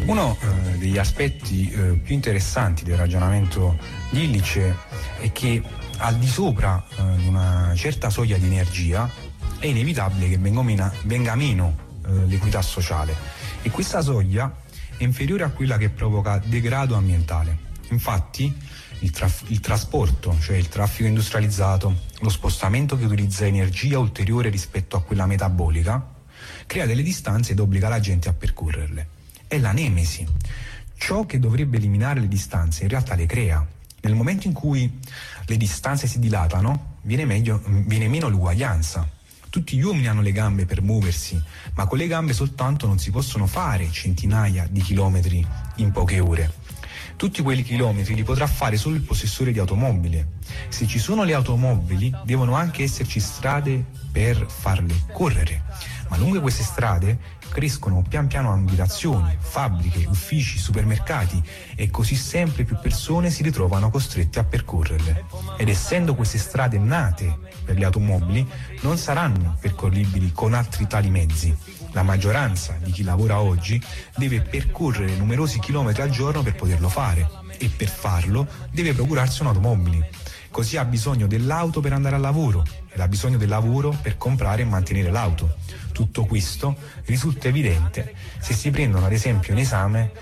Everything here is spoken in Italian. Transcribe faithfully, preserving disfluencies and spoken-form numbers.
Uno eh, degli aspetti eh, più interessanti del ragionamento di Illich è che al di sopra eh, di una certa soglia di energia è inevitabile che venga meno, venga meno eh, l'equità sociale, e questa soglia è inferiore a quella che provoca degrado ambientale. Infatti il, traf- il trasporto, cioè il traffico industrializzato, lo spostamento che utilizza energia ulteriore rispetto a quella metabolica, crea delle distanze ed obbliga la gente a percorrerle. È la nemesi. Ciò che dovrebbe eliminare le distanze in realtà le crea. Nel momento in cui le distanze si dilatano, viene, meglio, viene meno l'uguaglianza. Tutti gli uomini hanno le gambe per muoversi, ma con le gambe soltanto non si possono fare centinaia di chilometri in poche ore. Tutti quei chilometri li potrà fare solo il possessore di automobile. Se ci sono le automobili, devono anche esserci strade per farle correre. Ma lungo queste strade crescono pian piano abitazioni, fabbriche, uffici, supermercati, e così sempre più persone si ritrovano costrette a percorrerle. Ed essendo queste strade nate per le automobili, non saranno percorribili con altri tali mezzi. La maggioranza di chi lavora oggi deve percorrere numerosi chilometri al giorno per poterlo fare, e per farlo deve procurarsi un'automobile. Così ha bisogno dell'auto per andare al lavoro ed ha bisogno del lavoro per comprare e mantenere l'auto. Tutto questo risulta evidente se si prendono ad esempio in esame